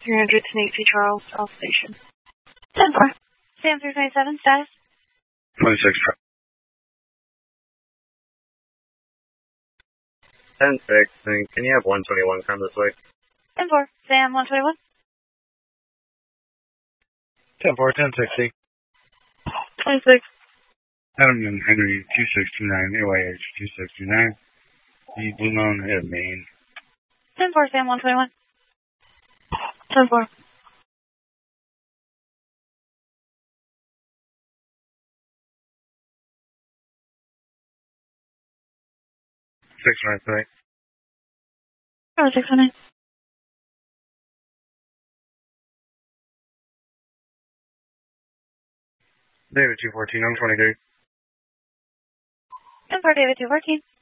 300 to Nate C. Charles, South Station. 10-4. Sam 327, status? 26. 10-6, and can you have 121 come this way? 10-4. Sam 121. 10-4, 1060. 26. Adam and Henry 2629, AYH 2629. The Blue Mountain Head, Maine. 10-4, Sam 121. 10-4. 693. 619. David 214, I'm 23. 10-4, David 214.